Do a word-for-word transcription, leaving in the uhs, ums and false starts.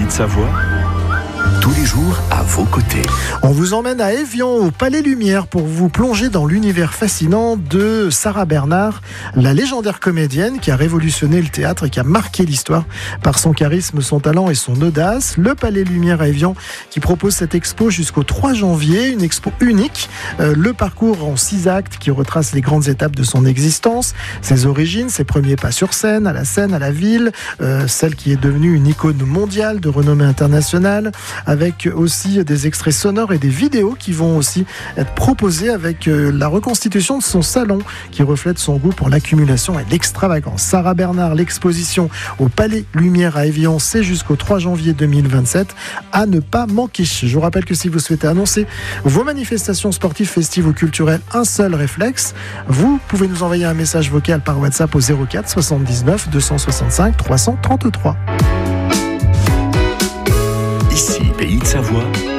Pays de Savoie, tous les jours à vos côtés. On vous emmène à Évian, au Palais Lumière, pour vous plonger dans l'univers fascinant de Sarah Bernard, la légendaire comédienne qui a révolutionné le théâtre et qui a marqué l'histoire par son charisme, son talent et son audace. Le Palais Lumière à Évian qui propose cette expo jusqu'au trois janvier, une expo unique, euh, le parcours en six actes qui retrace les grandes étapes de son existence, ses origines, ses premiers pas sur scène, à la scène, à la ville, euh, celle qui est devenue une icône mondiale de renommée internationale, avec aussi des extraits sonores et des vidéos qui vont aussi être proposés avec la reconstitution de son salon qui reflète son goût pour l'accumulation et l'extravagance. Sarah Bernard, l'exposition au Palais Lumière à Évian, c'est jusqu'au trois janvier deux mille vingt-sept, à ne pas manquer. Je vous rappelle que si vous souhaitez annoncer vos manifestations sportives, festives ou culturelles, un seul réflexe, vous pouvez nous envoyer un message vocal par WhatsApp au zéro quatre soixante-dix-neuf deux cent soixante-cinq trois cent trente-trois. Ici, Pays de Savoie,